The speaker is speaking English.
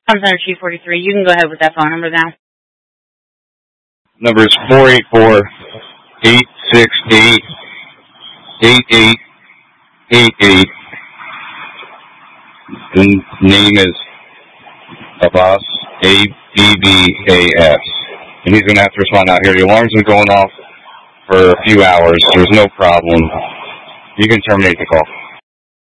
Center 243. You can go ahead with that phone number now. Number is 484-868-8888. The name is Abbas, Abbas. And he's going to have to respond out here. The alarm's been going off for a few hours. There's no problem. You can terminate the call.